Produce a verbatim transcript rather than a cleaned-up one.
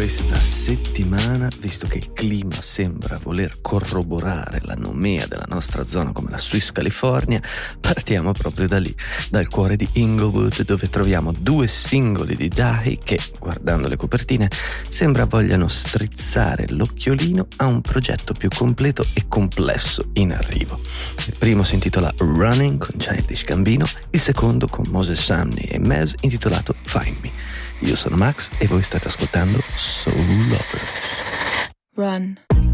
questa settimana, visto che il clima sembra voler corroborare la nomea della nostra zona come la Swiss California, partiamo proprio da lì, dal cuore di Inglewood, dove troviamo due singoli di Dahi che, guardando le copertine, sembra vogliano strizzare l'occhiolino a un progetto più completo e complesso in arrivo. Il primo si intitola Running con Childish Gambino, il secondo con Moses Sumney e Mez intitolato Find Me. Io sono Max e voi state ascoltando Soul Lover. Run.